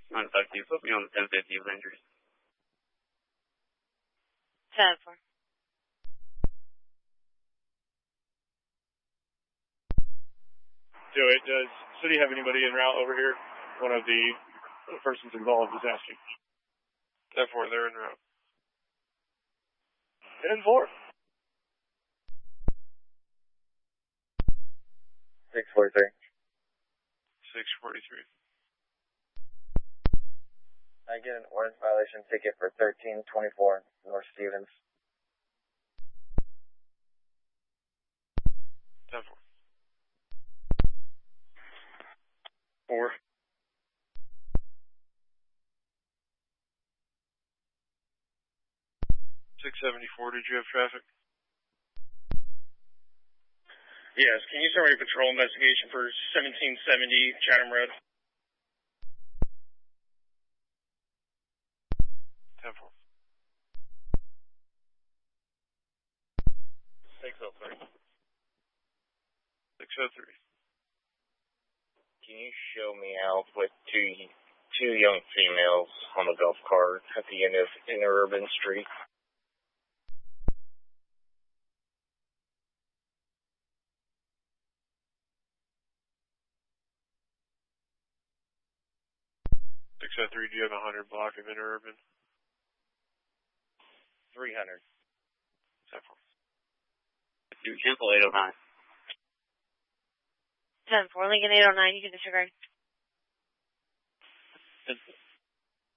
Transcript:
Want to talk to you? Put me on the 1050 Landry. 10-4. Joey, does city have anybody en route over here? One of the persons involved is asking. 10-4, they're en route. 10-4. 643. 643. I get an ordinance violation ticket for 1324 North Stevens. 10-4. 4. 674, did you have traffic? Yes, can you start a patrol investigation for 1770 Chatham Road? 10-4. 603. 603. Can you show me out with two young females on the golf cart at the end of Interurban Street? 603, do you have a 100 block of Interurban? 300. 10-4. Do cancel 809. 10-4, Lincoln 809, you can disregard.